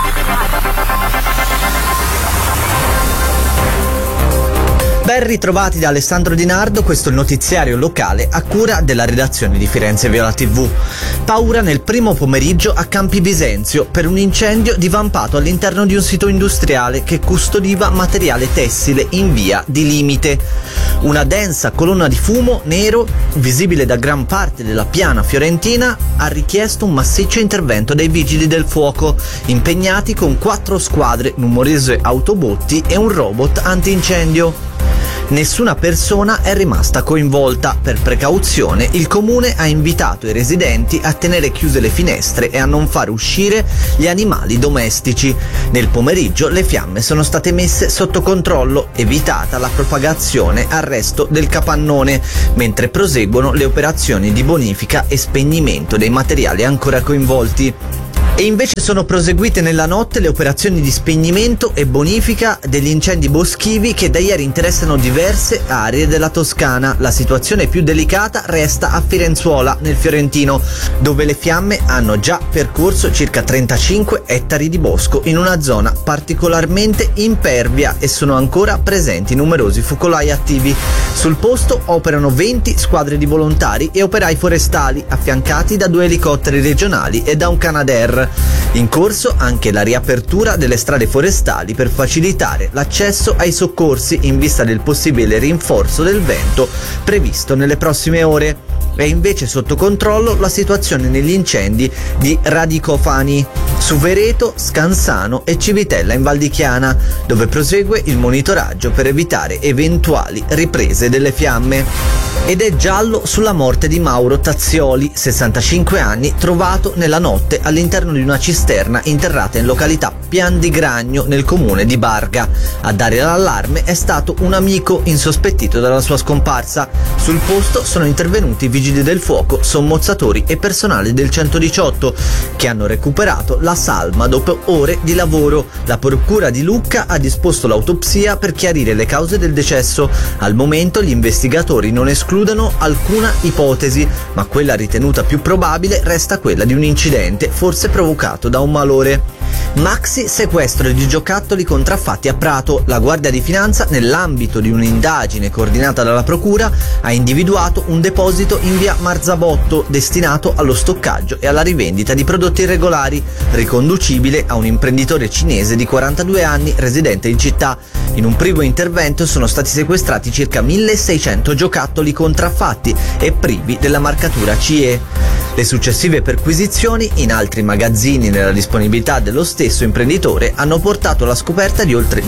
Speaker 20: Ben ritrovati da Alessandro Di Nardo, questo è il notiziario locale a cura della redazione di Firenze Viola TV. Paura nel primo pomeriggio a Campi Bisenzio per un incendio divampato all'interno di un sito industriale che custodiva materiale tessile in via di Limite. Una densa colonna di fumo nero, visibile da gran parte della piana fiorentina, ha richiesto un massiccio intervento dei vigili del fuoco, impegnati con 4 squadre, numerose autobotti e un robot antincendio. Nessuna persona è rimasta coinvolta. Per precauzione, il comune ha invitato i residenti a tenere chiuse le finestre e a non far uscire gli animali domestici. Nel pomeriggio le fiamme sono state messe sotto controllo, evitata la propagazione al resto del capannone, mentre proseguono le operazioni di bonifica e spegnimento dei materiali ancora coinvolti. E invece sono proseguite nella notte le operazioni di spegnimento e bonifica degli incendi boschivi che da ieri interessano diverse aree della Toscana. La situazione più delicata resta a Firenzuola, nel Fiorentino, dove le fiamme hanno già percorso circa 35 ettari di bosco in una zona particolarmente impervia e sono ancora presenti numerosi focolai attivi. Sul posto operano 20 squadre di volontari e operai forestali, affiancati da 2 elicotteri regionali e da un Canadair. In corso anche la riapertura delle strade forestali per facilitare l'accesso ai soccorsi in vista del possibile rinforzo del vento previsto nelle prossime ore. È invece sotto controllo la situazione negli incendi di Radicofani, Suvereto, Scansano e Civitella in Val di Chiana, dove prosegue il monitoraggio per evitare eventuali riprese delle fiamme. Ed è giallo sulla morte di Mauro Tazzioli, 65 anni, trovato nella notte all'interno di una cisterna interrata in località Pian di Gragno nel comune di Barga. A dare l'allarme è stato un amico insospettito dalla sua scomparsa. Sul posto sono intervenuti vigili del fuoco, sommozzatori e personale del 118 che hanno recuperato la salma dopo ore di lavoro. La procura di Lucca ha disposto l'autopsia per chiarire le cause del decesso. Al momento gli investigatori non escludono alcuna ipotesi, ma quella ritenuta più probabile resta quella di un incidente, forse provocato da un malore. Maxi sequestro di giocattoli contraffatti a Prato. La Guardia di Finanza, nell'ambito di un'indagine coordinata dalla Procura, ha individuato un deposito in via Marzabotto destinato allo stoccaggio e alla rivendita di prodotti irregolari, riconducibile a un imprenditore cinese di 42 anni residente in città. In un primo intervento sono stati sequestrati circa 1600 giocattoli contraffatti e privi della marcatura CE. Le successive perquisizioni in altri magazzini nella disponibilità dello stesso imprenditore hanno portato alla scoperta di oltre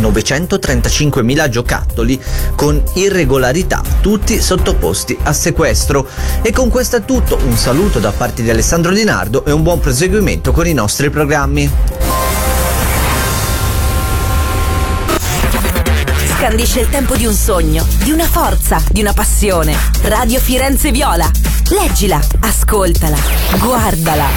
Speaker 20: 935.000 giocattoli con irregolarità, tutti sottoposti a sequestro. E con questo è tutto, un saluto da parte di Alessandro Di Nardo e un buon proseguimento con i nostri programmi.
Speaker 19: Scandisce il tempo di un sogno, di una forza, di una passione. Radio Firenze Viola. Leggila, ascoltala, guardala.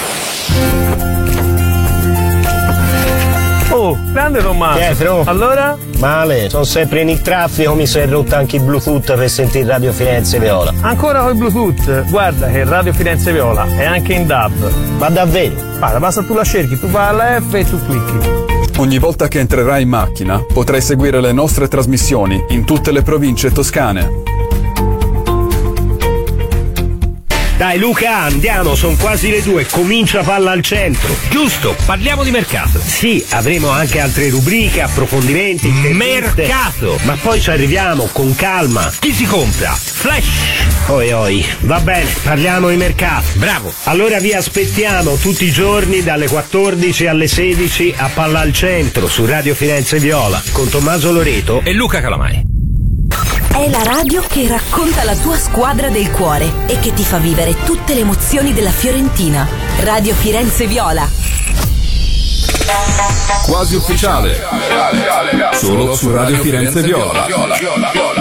Speaker 21: Oh, grande Tommaso.
Speaker 17: Pietro.
Speaker 21: Allora?
Speaker 17: Male, sono sempre in il traffico, mi sono rotto anche il Bluetooth per sentire Radio Firenze Viola.
Speaker 21: Ancora col Bluetooth? Guarda che Radio Firenze Viola è anche in DAB.
Speaker 17: Ma davvero?
Speaker 21: Guarda, basta tu la cerchi, tu fai la F e tu clicchi.
Speaker 22: Ogni volta che entrerai in macchina potrai seguire le nostre trasmissioni in tutte le province toscane.
Speaker 1: Dai Luca, andiamo, sono quasi le 2, comincia Palla al Centro.
Speaker 4: Giusto, parliamo di mercato.
Speaker 1: Sì, avremo anche altre rubriche, approfondimenti.
Speaker 4: Mercato!
Speaker 1: Ma poi ci arriviamo con calma.
Speaker 4: Chi si compra? Flash!
Speaker 1: Oi, va bene, parliamo di mercato.
Speaker 4: Bravo!
Speaker 1: Allora vi aspettiamo tutti i giorni dalle 14 alle 16 a Palla al Centro su Radio Firenze Viola con Tommaso Loreto
Speaker 4: e Luca Calamai.
Speaker 19: È la radio che racconta la tua squadra del cuore e che ti fa vivere tutte le emozioni della Fiorentina. Radio Firenze Viola.
Speaker 22: Quasi ufficiale. Solo su Radio Firenze Viola.